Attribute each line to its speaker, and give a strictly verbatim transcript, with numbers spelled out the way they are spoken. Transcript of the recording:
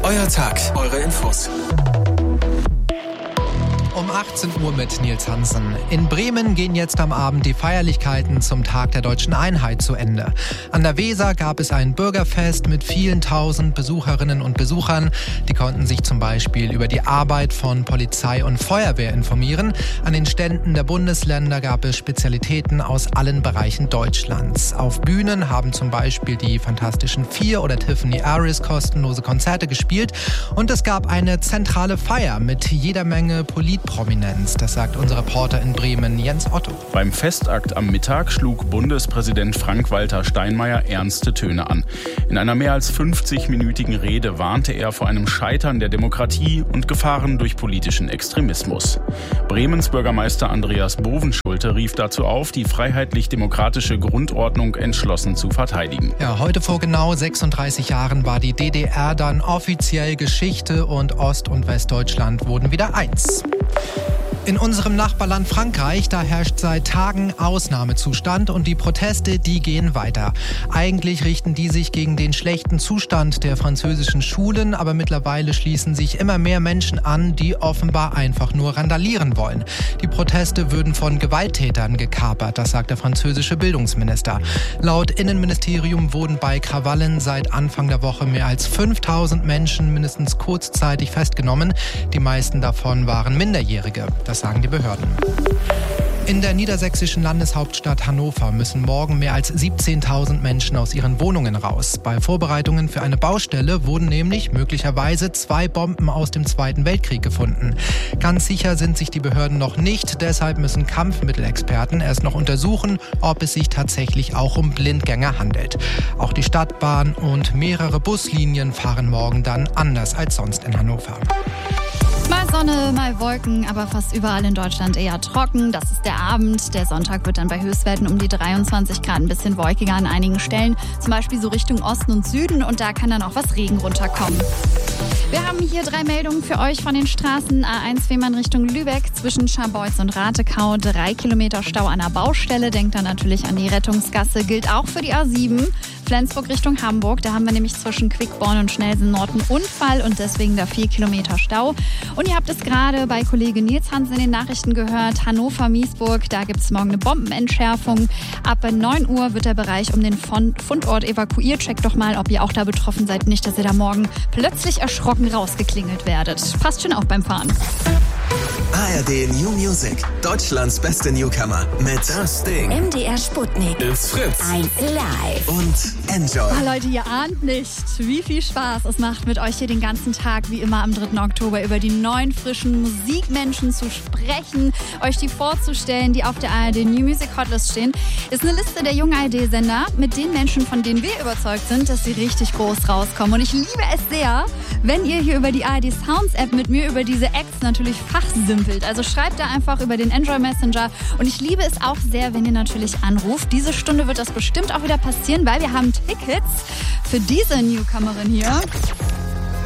Speaker 1: Euer Tag, eure Infos.
Speaker 2: Um achtzehn Uhr mit Nils Hansen. In Bremen gehen jetzt am Abend die Feierlichkeiten zum Tag der Deutschen Einheit zu Ende. An der Weser gab es ein Bürgerfest mit vielen tausend Besucherinnen und Besuchern. Die konnten sich zum Beispiel über die Arbeit von Polizei und Feuerwehr informieren. An den Ständen der Bundesländer gab es Spezialitäten aus allen Bereichen Deutschlands. Auf Bühnen haben zum Beispiel die Fantastischen Vier oder Tiffany Aris kostenlose Konzerte gespielt. Und es gab eine zentrale Feier mit jeder Menge Polit Prominenz, das sagt unser Reporter in Bremen, Jens Otto.
Speaker 3: Beim Festakt am Mittag schlug Bundespräsident Frank-Walter Steinmeier ernste Töne an. In einer mehr als fünfzig-minütigen Rede warnte er vor einem Scheitern der Demokratie und Gefahren durch politischen Extremismus. Bremens Bürgermeister Andreas Bovenschulte rief dazu auf, die freiheitlich-demokratische Grundordnung entschlossen zu verteidigen.
Speaker 2: Ja, heute vor genau sechsunddreißig Jahren war die D D R dann offiziell Geschichte und Ost- und Westdeutschland wurden wieder eins. In unserem Nachbarland Frankreich, da herrscht seit Tagen Ausnahmezustand und die Proteste, die gehen weiter. Eigentlich richten die sich gegen den schlechten Zustand der französischen Schulen, aber mittlerweile schließen sich immer mehr Menschen an, die offenbar einfach nur randalieren wollen. Die Proteste würden von Gewalttätern gekapert, das sagt der französische Bildungsminister. Laut Innenministerium wurden bei Krawallen seit Anfang der Woche mehr als fünftausend Menschen mindestens kurzzeitig festgenommen. Die meisten davon waren Minderjährige. Das sagen die Behörden. In der niedersächsischen Landeshauptstadt Hannover müssen morgen mehr als siebzehntausend Menschen aus ihren Wohnungen raus. Bei Vorbereitungen für eine Baustelle wurden nämlich möglicherweise zwei Bomben aus dem Zweiten Weltkrieg gefunden. Ganz sicher sind sich die Behörden noch nicht, deshalb müssen Kampfmittelexperten erst noch untersuchen, ob es sich tatsächlich auch um Blindgänger handelt. Auch die Stadtbahn und mehrere Buslinien fahren morgen dann anders als sonst in Hannover.
Speaker 4: Mal Sonne, mal Wolken, aber fast überall in Deutschland eher trocken. Das ist der Abend. Der Sonntag wird dann bei Höchstwerten um die dreiundzwanzig Grad ein bisschen wolkiger an einigen Stellen. Zum Beispiel so Richtung Osten und Süden und da kann dann auch was Regen runterkommen. Wir haben hier drei Meldungen für euch von den Straßen. A eins Fehmarn Richtung Lübeck zwischen Scharbeutz und Ratekau. Drei Kilometer Stau an der Baustelle. Denkt dann natürlich an die Rettungsgasse. Gilt auch für die A sieben. Flensburg Richtung Hamburg. Da haben wir nämlich zwischen Quickborn und Schnelsen-Nord einen Unfall und deswegen da vier Kilometer Stau. Und ihr habt es gerade bei Kollege Nils Hansen in den Nachrichten gehört. Hannover-Miesburg, da gibt es morgen eine Bombenentschärfung. Ab neun Uhr wird der Bereich um den Fundort evakuiert. Checkt doch mal, ob ihr auch da betroffen seid. Nicht, dass ihr da morgen plötzlich erschrocken rausgeklingelt werdet. Passt schon auf beim Fahren.
Speaker 1: A R D New Music, Deutschlands beste Newcomer mit Das Ding,
Speaker 5: M D R Sputnik,
Speaker 1: It's Fritz,
Speaker 5: eins Live
Speaker 1: und Enjoy.
Speaker 4: Oh Leute, ihr ahnt nicht, wie viel Spaß es macht, mit euch hier den ganzen Tag, wie immer am dritten Oktober, über die neuen frischen Musikmenschen zu sprechen, euch die vorzustellen, die auf der A R D New Music Hotlist stehen. Ist eine Liste der jungen A R D-Sender mit den Menschen, von denen wir überzeugt sind, dass sie richtig groß rauskommen. Und ich liebe es sehr, wenn ihr hier über die A R D Sounds App mit mir über diese Acts natürlich fachsimpelt. Also schreibt da einfach über den Android Messenger. Und ich liebe es auch sehr, wenn ihr natürlich anruft. Diese Stunde wird das bestimmt auch wieder passieren, weil wir haben Tickets für diese Newcomerin hier.